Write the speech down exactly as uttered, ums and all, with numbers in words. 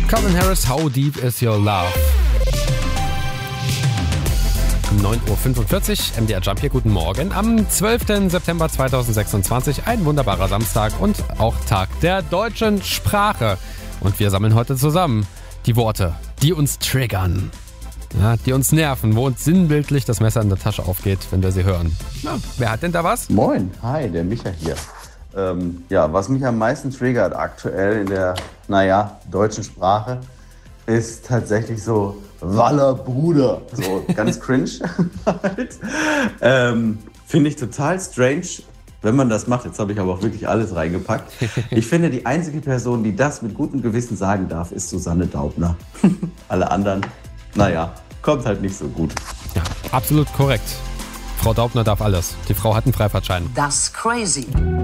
Calvin Harris, How Deep Is Your Love? neun Uhr fünfundvierzig, M D R Jump hier, guten Morgen. Am zwölften September zweitausendsechsundzwanzig, ein wunderbarer Samstag und auch Tag der deutschen Sprache. Und wir sammeln heute zusammen die Worte, die uns triggern, ja, die uns nerven, wo uns sinnbildlich das Messer in der Tasche aufgeht, wenn wir sie hören. Ja, wer hat denn da was? Moin, hi, der Micha hier. Ähm, ja, was mich am meisten triggert aktuell in der, naja, deutschen Sprache, ist tatsächlich so Waller Bruder. So ganz cringe halt. Ähm, Finde ich total strange, wenn man das macht. Jetzt habe ich aber auch wirklich alles reingepackt. Ich finde, die einzige Person, die das mit gutem Gewissen sagen darf, ist Susanne Daubner. Alle anderen, naja, kommt halt nicht so gut. Ja, absolut korrekt. Frau Daubner darf alles. Die Frau hat einen Freifahrtschein. Das crazy.